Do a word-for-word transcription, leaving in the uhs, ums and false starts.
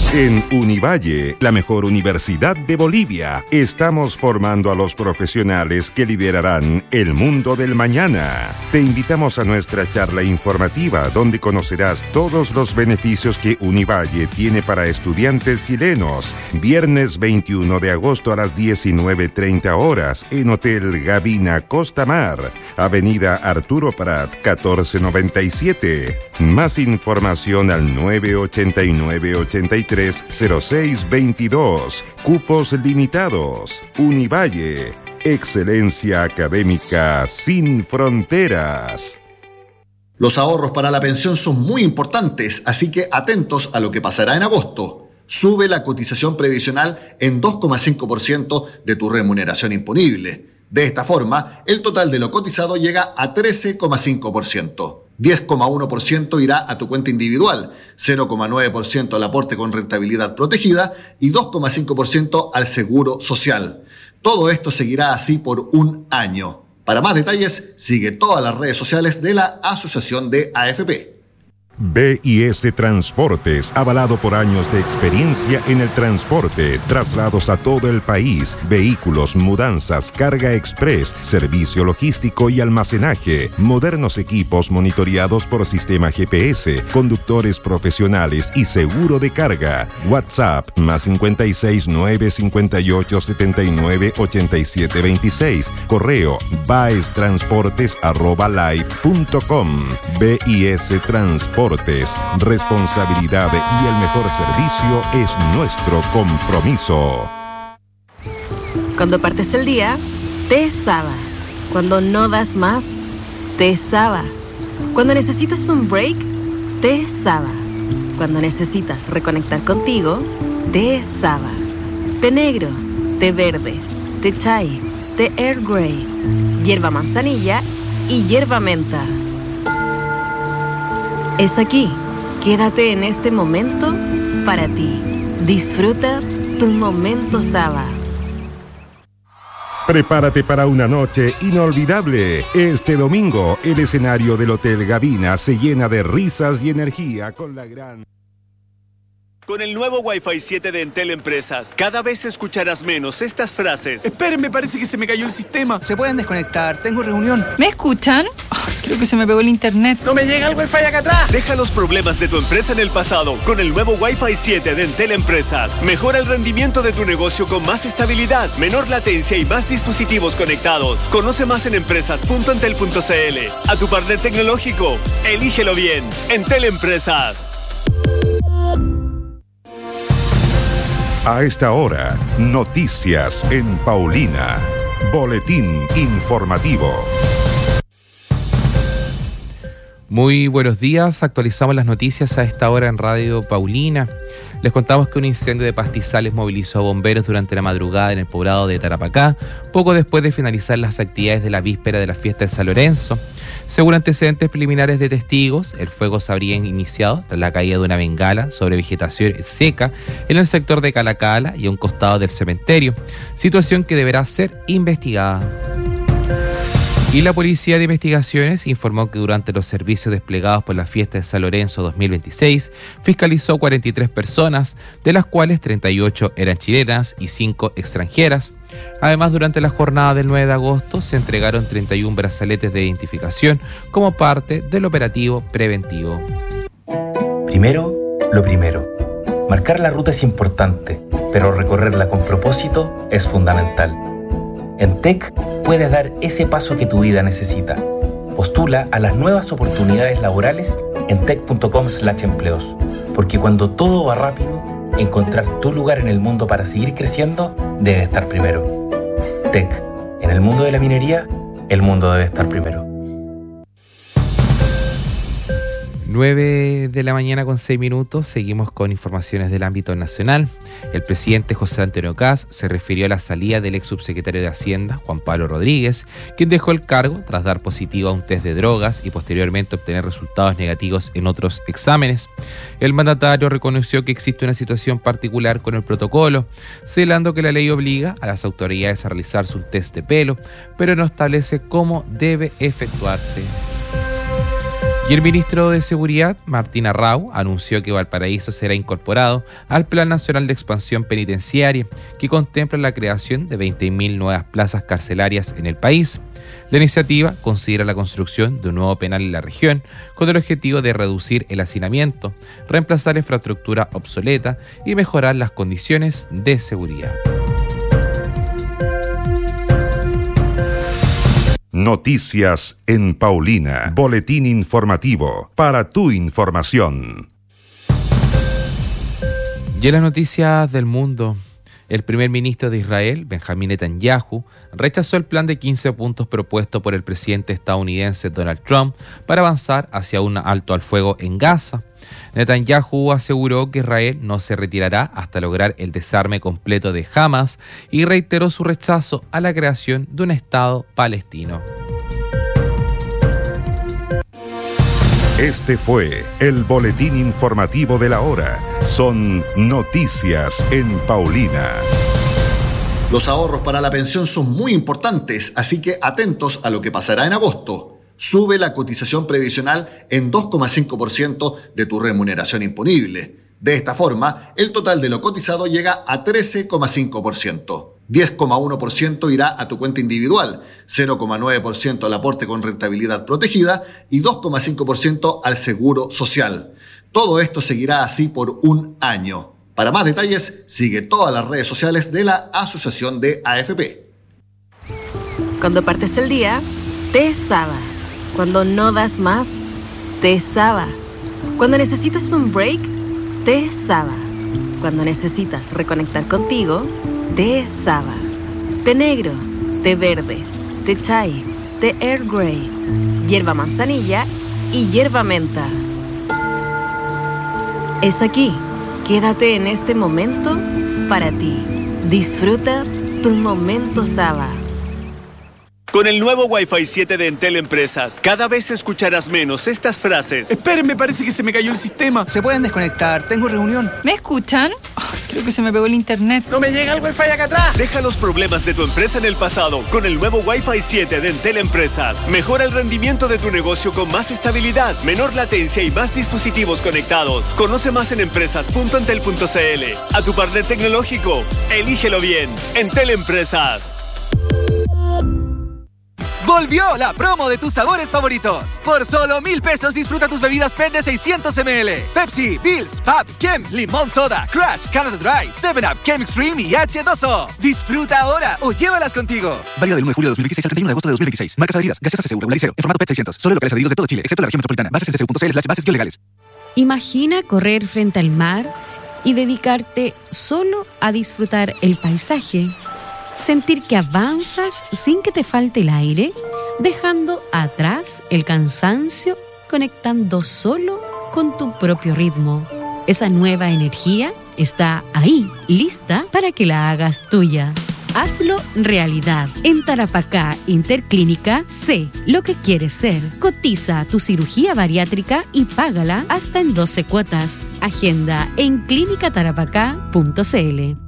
En Univalle, la mejor universidad de Bolivia, estamos formando a los profesionales que liderarán el mundo del mañana. Te invitamos a nuestra charla informativa, donde conocerás todos los beneficios que Univalle tiene para estudiantes chilenos. Viernes veintiuno de agosto a las diecinueve treinta horas en Hotel Gavina Costa Mar, Avenida Arturo Prat, catorce noventa y siete. Más información al nueve ochenta y nueve ochenta y tres cero seis veintidós. Cupos limitados. Univalle, excelencia académica sin fronteras. Los ahorros para la pensión son muy importantes, así que atentos a lo que pasará en agosto. Sube la cotización previsional en dos coma cinco por ciento de tu remuneración imponible. De esta forma, el total de lo cotizado llega a trece coma cinco por ciento. diez coma uno por ciento irá a tu cuenta individual, cero coma nueve por ciento al aporte con rentabilidad protegida y dos coma cinco por ciento al seguro social. Todo esto seguirá así por un año. Para más detalles, sigue todas las redes sociales de la Asociación de A F P. B I S Transportes, avalado por años de experiencia en el transporte, traslados a todo el país, vehículos, mudanzas, carga express, servicio logístico y almacenaje, modernos equipos monitoreados por sistema G P S, conductores profesionales y seguro de carga. WhatsApp más cincuenta y seis nueve cincuenta y ocho setenta y nueve ochenta y siete veintiséis. Correo baestransportes arroba live punto com. B I S Transportes. Responsabilidad y el mejor servicio es nuestro compromiso. Cuando partes el día, te Saba. Cuando no das más, te Saba. Cuando necesitas un break, te Saba. Cuando necesitas reconectar contigo, te Saba. Té negro, té verde, té chai, té Earl Grey, hierba manzanilla y hierba menta. Es aquí. Quédate en este momento para ti. Disfruta tu momento Saba. Prepárate para una noche inolvidable. Este domingo, el escenario del Hotel Gavina se llena de risas y energía con la gran... Con el nuevo Wi-Fi siete de Entel Empresas, cada vez escucharás menos estas frases. Esperen, parece que se me cayó el sistema. Se pueden desconectar, tengo reunión. ¿Me escuchan? Oh, creo que se me pegó el internet. ¡No me llega el Wi-Fi acá atrás! Deja los problemas de tu empresa en el pasado con el nuevo Wi-Fi siete de Entel Empresas. Mejora el rendimiento de tu negocio con más estabilidad, menor latencia y más dispositivos conectados. Conoce más en empresas punto entel punto c l. A tu partner tecnológico, elígelo bien. Entel Empresas. A esta hora, noticias en Paulina. Boletín informativo. Muy buenos días, actualizamos las noticias a esta hora en Radio Paulina. Les contamos que un incendio de pastizales movilizó a bomberos durante la madrugada en el poblado de Tarapacá, poco después de finalizar las actividades de la víspera de la fiesta de San Lorenzo. Según antecedentes preliminares de testigos, el fuego se habría iniciado tras la caída de una bengala sobre vegetación seca en el sector de Calacala y a un costado del cementerio, situación que deberá ser investigada. Y la Policía de Investigaciones informó que durante los servicios desplegados por la fiesta de San Lorenzo dos mil veintiséis, fiscalizó cuarenta y tres personas, de las cuales treinta y ocho eran chilenas y cinco extranjeras. Además, durante la jornada del nueve de agosto se entregaron treinta y uno brazaletes de identificación como parte del operativo preventivo. Primero, lo primero. Marcar la ruta es importante, pero recorrerla con propósito es fundamental. En T E C puedes dar ese paso que tu vida necesita. Postula a las nuevas oportunidades laborales en tec punto com slash empleos, porque cuando todo va rápido, encontrar tu lugar en el mundo para seguir creciendo debe estar primero. T E C, en el mundo de la minería, el mundo debe estar primero. nueve de la mañana con seis minutos, seguimos con informaciones del ámbito nacional. El presidente José Antonio Kast se refirió a la salida del ex subsecretario de Hacienda, Juan Pablo Rodríguez, quien dejó el cargo tras dar positivo a un test de drogas y posteriormente obtener resultados negativos en otros exámenes. El mandatario reconoció que existe una situación particular con el protocolo, señalando que la ley obliga a las autoridades a realizarse un test de pelo, pero no establece cómo debe efectuarse. Y el ministro de Seguridad, Martín Arrau, anunció que Valparaíso será incorporado al Plan Nacional de Expansión Penitenciaria, que contempla la creación de veinte mil nuevas plazas carcelarias en el país. La iniciativa considera la construcción de un nuevo penal en la región, con el objetivo de reducir el hacinamiento, reemplazar infraestructura obsoleta y mejorar las condiciones de seguridad. Noticias en Paulina. Boletín informativo. Para tu información. Y en las noticias del mundo, el primer ministro de Israel, Benjamín Netanyahu, rechazó el plan de quince puntos propuesto por el presidente estadounidense Donald Trump para avanzar hacia un alto al fuego en Gaza. Netanyahu aseguró que Israel no se retirará hasta lograr el desarme completo de Hamas y reiteró su rechazo a la creación de un Estado palestino. Este fue el boletín informativo de la hora. Son noticias en Paulina. Los ahorros para la pensión son muy importantes, así que atentos a lo que pasará en agosto. Sube la cotización previsional en dos coma cinco por ciento de tu remuneración imponible. De esta forma, el total de lo cotizado llega a trece coma cinco por ciento. diez coma uno por ciento irá a tu cuenta individual, cero coma nueve por ciento al aporte con rentabilidad protegida y dos coma cinco por ciento al seguro social. Todo esto seguirá así por un año. Para más detalles, sigue todas las redes sociales de la Asociación de A F P. Cuando partes el día, te Saba. Cuando no das más, te Saba. Cuando necesitas un break, te Saba. Cuando necesitas reconectar contigo, te Saba. Té negro, té verde, té chai, té Earl Grey, hierba manzanilla y hierba menta. Es aquí. Quédate en este momento para ti. Disfruta tu momento Saba. Con el nuevo Wi-Fi siete de Entel Empresas, cada vez escucharás menos estas frases. Esperen, me parece que se me cayó el sistema. Se pueden desconectar, tengo reunión. ¿Me escuchan? Oh, creo que se me pegó el internet. ¡No me llega el Wi-Fi acá atrás! Deja los problemas de tu empresa en el pasado con el nuevo Wi-Fi siete de Entel Empresas. Mejora el rendimiento de tu negocio con más estabilidad, menor latencia y más dispositivos conectados. Conoce más en empresas punto entel punto c l. A tu partner tecnológico, elígelo bien. Entel Empresas. Volvió la promo de tus sabores favoritos. Por solo mil pesos disfruta tus bebidas P E T de seiscientos mililitros. Pepsi, Bills, Pab, Kem, Limón Soda, Crush, Canada Dry, seven up, Kem Extreme y H dos O. Disfruta ahora o llévalas contigo. Válido del uno de julio de dos mil veintiséis al treinta y uno de agosto de dos mil veintiséis. Marcas adheridas. Gaseosa C C U Regularizero. En formato P E T seiscientos. Solo en locales adheridos de todo Chile, excepto la región metropolitana. Bases en c c u punto c l slash bases legales. Imagina correr frente al mar y dedicarte solo a disfrutar el paisaje. Sentir que avanzas sin que te falte el aire, dejando atrás el cansancio, conectando solo con tu propio ritmo. Esa nueva energía está ahí, lista para que la hagas tuya. Hazlo realidad. En Tarapacá Interclínica, sé lo que quieres ser. Cotiza tu cirugía bariátrica y págala hasta en doce cuotas. Agenda en clínica tarapacá punto c l.